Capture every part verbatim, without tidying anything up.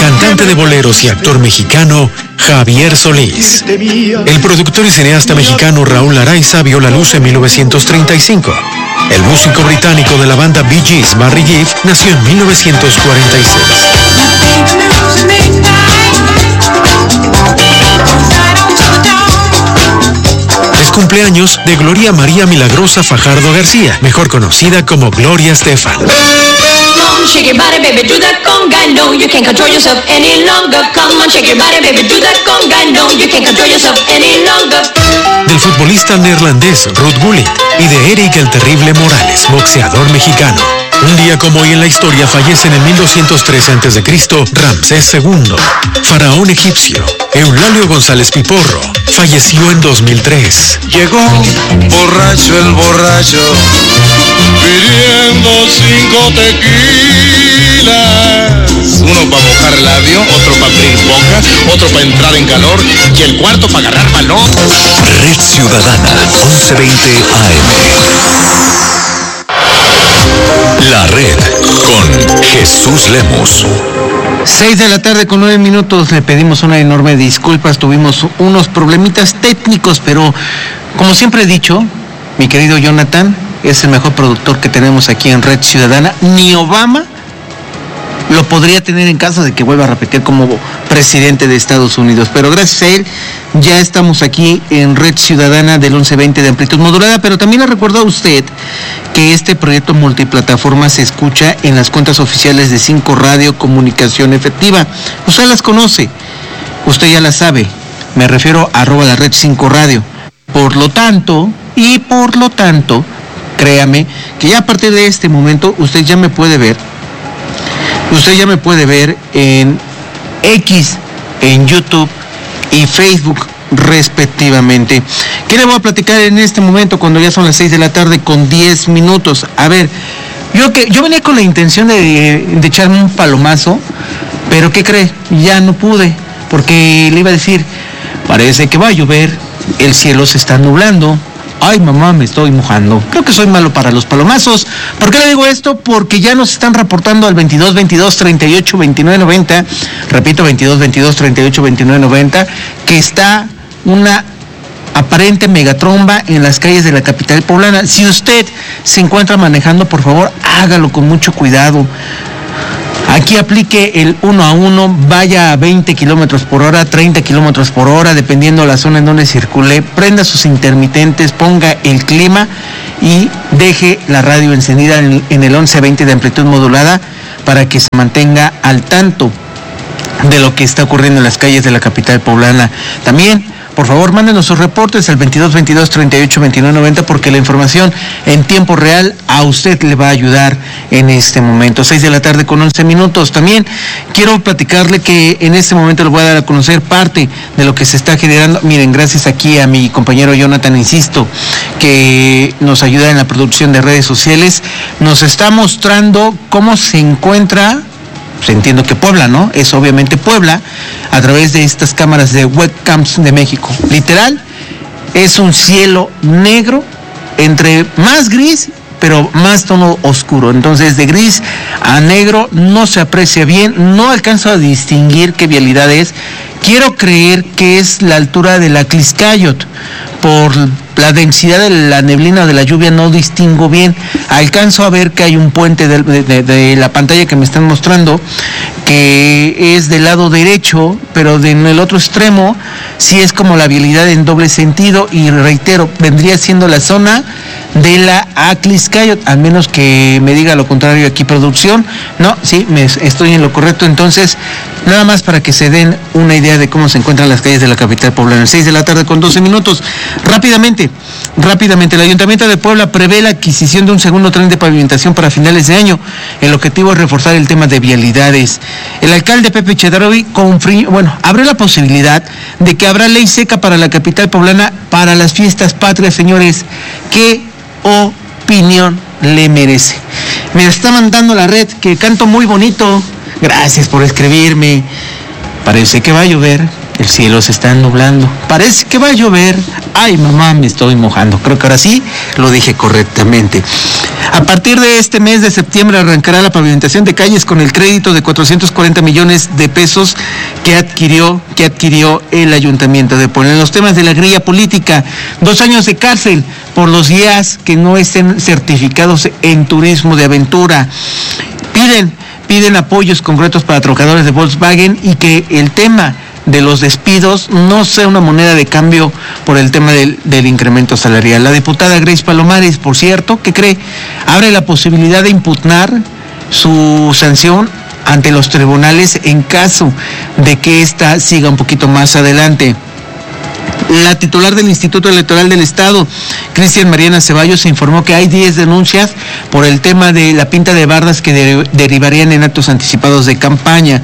cantante de boleros y actor mexicano Javier Solís. El productor y cineasta mexicano Raúl Araiza vio la luz en mil novecientos treinta y cinco. El músico británico de la banda Bee Gees, Barry Gibb, nació en mil novecientos cuarenta y seis. Es cumpleaños de Gloria María Milagrosa Fajardo García, mejor conocida como Gloria Estefan. Shake your body, baby, do that conga. No, you can't control yourself any longer. Come on, shake your body, baby, do that conga. No, you can't control yourself any longer. Del futbolista neerlandés Ruud Gullit y de Eric el Terrible Morales, boxeador mexicano. Un día como hoy en la historia fallecen en mil doscientos trece antes de Cristo Ramsés segundo, faraón egipcio. Eulalio González Piporro falleció en dos mil tres. Llegó borracho el borracho, pidiendo cinco tequilas. Uno para mojar labio, otro para abrir boca, otro para entrar en calor y el cuarto para agarrar balón. Red Ciudadana, once veinte A M. La Red con Jesús Lemos. Seis de la tarde con nueve minutos, le pedimos una enorme disculpas, tuvimos unos problemitas técnicos, pero como siempre he dicho, mi querido Jonathan es el mejor productor que tenemos aquí en Red Ciudadana. Ni Obama lo podría tener en caso de que vuelva a repetir como presidente de Estados Unidos, pero gracias a él ya estamos aquí en Red Ciudadana del once veinte de amplitud modulada. Pero también le recuerdo a usted que este proyecto multiplataforma se escucha en las cuentas oficiales de Cinco Radio Comunicación Efectiva. Usted las conoce, usted ya las sabe, me refiero a arroba la red Cinco Radio. Por lo tanto, y por lo tanto, créame que ya a partir de este momento usted ya me puede ver, usted ya me puede ver en X, en YouTube y Facebook respectivamente. ¿Qué le voy a platicar en este momento cuando ya son las seis de la tarde con diez minutos? A ver, yo que yo venía con la intención de, de echarme un palomazo, pero ¿qué cree? Ya no pude, porque le iba a decir, parece que va a llover, el cielo se está nublando. Ay, mamá, me estoy mojando. Creo que soy malo para los palomazos. ¿Por qué le digo esto? Porque ya nos están reportando al veintidós veintidós treinta y ocho veintinueve noventa, repito, veintidós veintidós treinta y ocho veintinueve noventa, que está una aparente megatromba en las calles de la capital poblana. Si usted se encuentra manejando, por favor, hágalo con mucho cuidado. Aquí aplique el uno a uno, vaya a veinte kilómetros por hora, treinta kilómetros por hora, dependiendo la zona en donde circule. Prenda sus intermitentes, ponga el clima y deje la radio encendida en, en el once veinte de amplitud modulada para que se mantenga al tanto de lo que está ocurriendo en las calles de la capital poblana. También, por favor, mándenos sus reportes al veintidós veintidós treinta y ocho veintinueve noventa, porque la información en tiempo real a usted le va a ayudar en este momento. seis de la tarde con once minutos. También quiero platicarle que en este momento le voy a dar a conocer parte de lo que se está generando. Miren, gracias aquí a mi compañero Jonathan, insisto, que nos ayuda en la producción de redes sociales. Nos está mostrando cómo se encuentra, pues entiendo que Puebla, ¿no? Es obviamente Puebla, a través de estas cámaras de webcams de México. Literal, es un cielo negro, entre más gris, pero más tono oscuro. Entonces, de gris a negro no se aprecia bien, no alcanzo a distinguir qué vialidad es. Quiero creer que es la altura de la Tliscayot. Por la densidad de la neblina o de la lluvia no distingo bien. Alcanzo a ver que hay un puente de, de, de la pantalla que me están mostrando, que es del lado derecho, pero de, en el otro extremo sí es como la vialidad en doble sentido, y reitero, vendría siendo la zona de la Tliscayot, al menos que me diga lo contrario aquí producción. No, sí, me, estoy en lo correcto. Entonces, nada más para que se den una idea de cómo se encuentran las calles de la capital poblana. seis de la tarde con doce minutos. Rápidamente, rápidamente, el Ayuntamiento de Puebla prevé la adquisición de un segundo tren de pavimentación para finales de año. El objetivo es reforzar el tema de vialidades. El alcalde Pepe Chedraui confri- bueno, abre la posibilidad de que habrá ley seca para la capital poblana para las fiestas patrias, señores. ¿Qué opinión le merece? Me está mandando la red que canto muy bonito. Gracias por escribirme. Parece que va a llover. El cielo se está nublando. Parece que va a llover. Ay, mamá, me estoy mojando. Creo que ahora sí lo dije correctamente. A partir de este mes de septiembre arrancará la pavimentación de calles con el crédito de cuatrocientos cuarenta millones de pesos que adquirió, que adquirió el Ayuntamiento de Puebla. En los temas de la grilla política, dos años de cárcel por los guías que no estén certificados en turismo de aventura. Piden, piden apoyos concretos para trabajadores de Volkswagen y que el tema de los despidos no sea una moneda de cambio por el tema del, del incremento salarial. La diputada Grace Palomares, por cierto, ¿qué cree? Abre la posibilidad de impugnar su sanción ante los tribunales en caso de que ésta siga un poquito más adelante. La titular del Instituto Electoral del Estado, Cristian Mariana Ceballos, informó que hay diez denuncias por el tema de la pinta de bardas que de, derivarían en actos anticipados de campaña.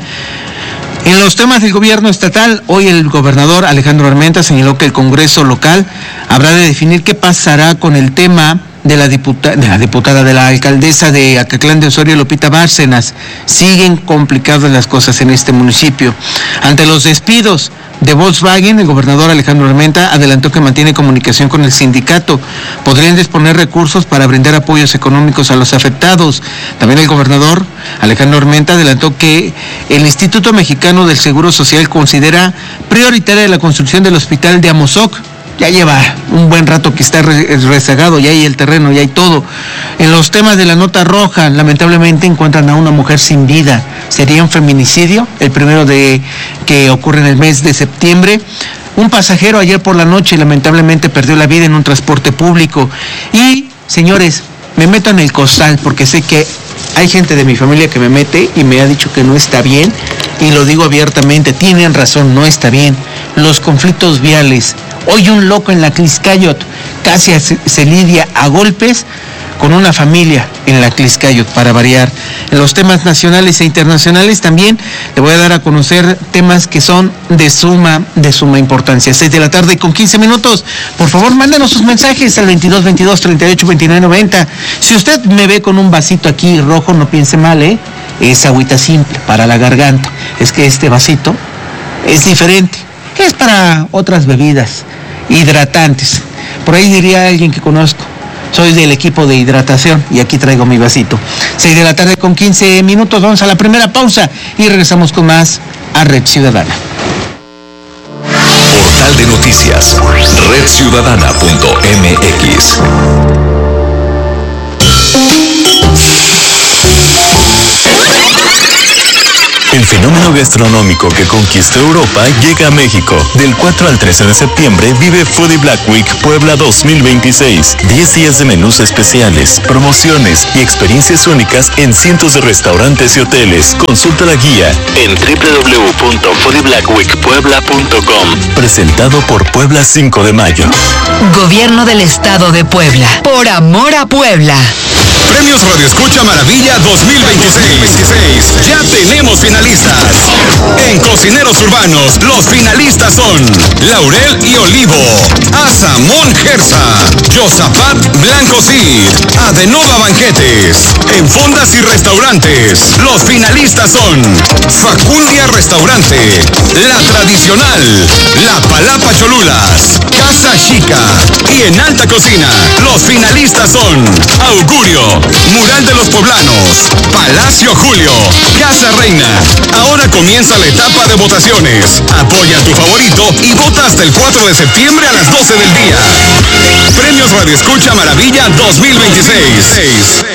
En los temas del gobierno estatal, hoy el gobernador Alejandro Armenta señaló que el Congreso local habrá de definir qué pasará con el tema de la, diputa, de la diputada, de la alcaldesa de Acatlán de Osorio, Lupita Bárcenas. Siguen complicadas las cosas en este municipio. Ante los despidos de Volkswagen, el gobernador Alejandro Armenta adelantó que mantiene comunicación con el sindicato. Podrían disponer recursos para brindar apoyos económicos a los afectados. También el gobernador Alejandro Armenta adelantó que el Instituto Mexicano del Seguro Social considera prioritaria la construcción del hospital de Amozoc. Ya lleva un buen rato que está rezagado, ya hay el terreno, ya hay todo. En los temas de la nota roja, lamentablemente encuentran a una mujer sin vida. Sería un feminicidio, el primero de que ocurre en el mes de septiembre. Un pasajero ayer por la noche lamentablemente perdió la vida en un transporte público. Y, señores, me meto en el costal porque sé que hay gente de mi familia que me mete y me ha dicho que no está bien. Y lo digo abiertamente, tienen razón, no está bien. Los conflictos viales. Hoy un loco en la Tliscayot casi se lidia a golpes con una familia en la Tliscayot, para variar. En los temas nacionales e internacionales también le voy a dar a conocer temas que son de suma, de suma importancia. seis de la tarde con quince minutos. Por favor, mándenos sus mensajes al veintidós veintidós treinta y ocho veintinueve noventa. Si usted me ve con un vasito aquí rojo, no piense mal, ¿eh? Es agüita simple para la garganta. Es que este vasito es diferente. Es para otras bebidas hidratantes. Por ahí diría alguien que conozco: soy del equipo de hidratación y aquí traigo mi vasito. seis de la tarde con quince minutos, vamos a la primera pausa y regresamos con más a Red Ciudadana. Portal de noticias, red ciudadana punto m x. El fenómeno gastronómico que conquistó Europa llega a México. Del cuatro al trece de septiembre vive Foodie Black Week Puebla dos mil veintiséis. diez días de menús especiales, promociones y experiencias únicas en cientos de restaurantes y hoteles. Consulta la guía en doble u doble u doble u punto foodie black week puebla punto com. Presentado por Puebla cinco de mayo. Gobierno del Estado de Puebla. Por amor a Puebla. Premios Radio Escucha Maravilla dos mil veintiséis. Ya tenemos finalistas. En Cocineros Urbanos, los finalistas son Laurel y Olivo, Asamón Gersa, Yosapat Blanco Cid, Adenova Banquetes. En Fondas y Restaurantes, los finalistas son Facundia Restaurante, La Tradicional, La Palapa Cholulas, Casa Chica. Y en Alta Cocina, los finalistas son Augurio, Mural de los Poblanos, Palacio Julio, Casa Reina. Ahora comienza la etapa de votaciones. Apoya a tu favorito y vota hasta el cuatro de septiembre a las doce del día. Premios Radio Escucha Maravilla dos mil veintiséis.